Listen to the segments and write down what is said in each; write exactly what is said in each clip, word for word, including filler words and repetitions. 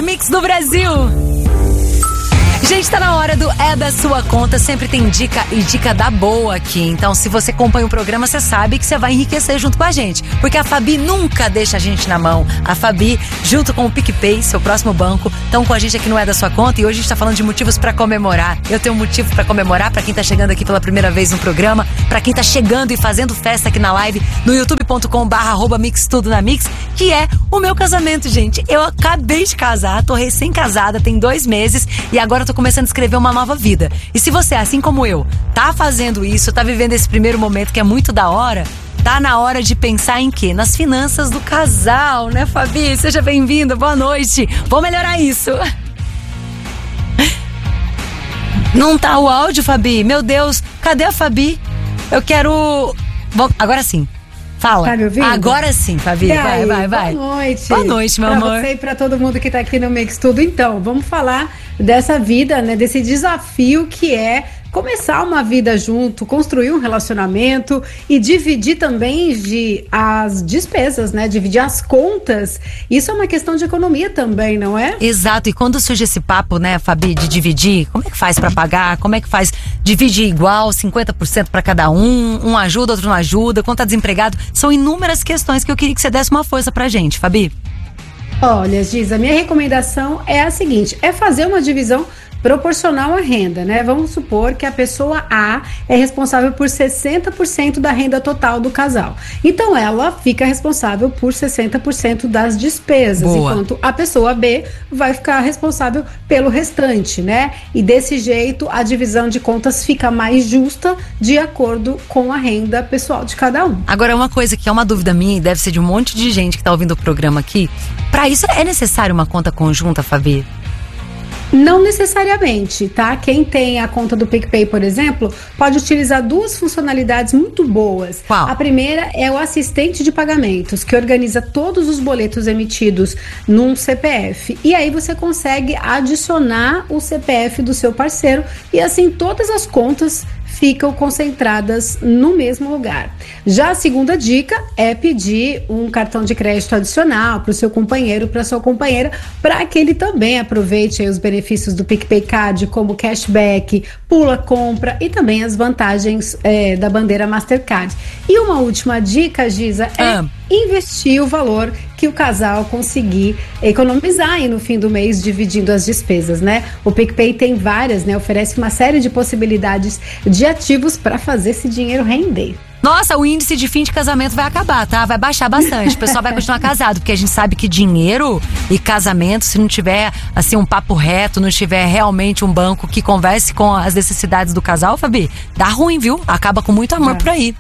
Mix do Brasil. Gente, tá na hora do É da Sua Conta. Sempre tem dica e dica da boa aqui. Então, se você acompanha o programa, você sabe que você vai enriquecer junto com a gente. Porque a Fabi nunca deixa a gente na mão. A Fabi, junto com o PicPay, seu próximo banco, estão com a gente aqui no É da Sua Conta. E hoje a gente tá falando de motivos pra comemorar. Eu tenho um motivo pra comemorar pra quem tá chegando aqui pela primeira vez no programa. Pra quem tá chegando e fazendo festa aqui na live no youtube ponto com barra arroba mix tudo na mix, que é o meu casamento, gente. Eu acabei de casar, tô recém-casada, tem dois meses e agora tô começando a escrever uma nova vida. E se você, assim como eu, tá fazendo isso, tá vivendo esse primeiro momento que é muito da hora, tá na hora de pensar em quê? Nas finanças do casal, né, Fabi? Seja bem-vinda, boa noite. Vou melhorar isso. Não tá o áudio, Fabi? Meu Deus, cadê a Fabi? Eu quero... Bom, agora sim. Fala. Tá me ouvindo? Agora sim, Fabi. E vai, aí, vai, vai. Boa noite. Boa noite, meu pra amor. Pra você e pra todo mundo que tá aqui no Mix Tudo. Então, vamos falar dessa vida, né? Desse desafio que é começar uma vida junto, construir um relacionamento e dividir também de as despesas, né? Dividir as contas. Isso é uma questão de economia também, não é? Exato. E quando surge esse papo, né, Fabi, de dividir, como é que faz pra pagar? Como é que faz dividir igual, cinquenta por cento pra cada um? Um ajuda, outro não ajuda? Quando tá desempregado? São inúmeras questões que eu queria que você desse uma força pra gente, Fabi. Olha, Giz, a minha recomendação é a seguinte, é fazer uma divisão proporcional à renda, né? Vamos supor que a pessoa A é responsável por sessenta por cento da renda total do casal. Então ela fica responsável por sessenta por cento das despesas, Boa. Enquanto a pessoa B vai ficar responsável pelo restante, né? E desse jeito a divisão de contas fica mais justa de acordo com a renda pessoal de cada um. Agora, uma coisa que é uma dúvida minha e deve ser de um monte de gente que tá ouvindo o programa aqui, pra isso é necessário uma conta conjunta, Fabi? Não necessariamente, tá? Quem tem a conta do PicPay, por exemplo, pode utilizar duas funcionalidades muito boas. Qual? A primeira é o assistente de pagamentos, que organiza todos os boletos emitidos num C P F. E aí você consegue adicionar o C P F do seu parceiro e assim todas as contas ficam concentradas no mesmo lugar. Já a segunda dica é pedir um cartão de crédito adicional para o seu companheiro, para sua companheira, para que ele também aproveite aí os benefícios do PicPay Card, como cashback, pula compra e também as vantagens é, da bandeira Mastercard. E uma última dica, Giza, é ah. investir o valor que o casal conseguir economizar aí no fim do mês, dividindo as despesas, né? O PicPay tem várias, né? Oferece uma série de possibilidades de ativos para fazer esse dinheiro render. Nossa, o índice de fim de casamento vai acabar, tá? Vai baixar bastante. O pessoal vai continuar casado, porque a gente sabe que dinheiro e casamento, se não tiver, assim, um papo reto, não tiver realmente um banco que converse com as necessidades do casal, Fabi, dá ruim, viu? Acaba com muito amor é. por aí.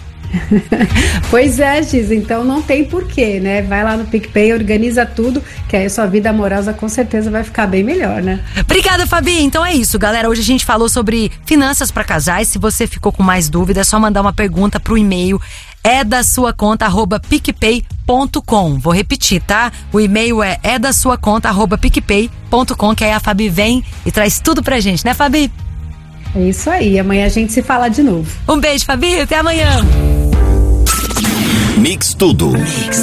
Pois é, Giz, então não tem porquê, né? Vai lá no PicPay, organiza tudo, que aí a sua vida amorosa com certeza vai ficar bem melhor, né? Obrigada, Fabi. Então é isso, galera. Hoje a gente falou sobre finanças para casais. Se você ficou com mais dúvida, é só mandar uma pergunta pro e-mail é da sua conta arroba picpay ponto com. Vou repetir, tá? O e-mail é é da sua conta arroba picpay ponto com, que aí a Fabi vem e traz tudo pra gente, né, Fabi? É isso aí. Amanhã a gente se fala de novo. Um beijo, Fabi. Até amanhã. Mix Tudo. Mix.